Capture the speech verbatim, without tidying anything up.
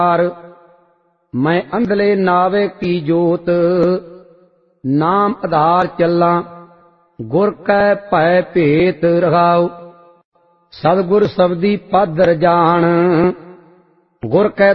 मैं अंधले नावे की जोत, नाम आधार चला गुर कै भय भेत रहाओ। सतगुर सबदी पादर जान, गुर कै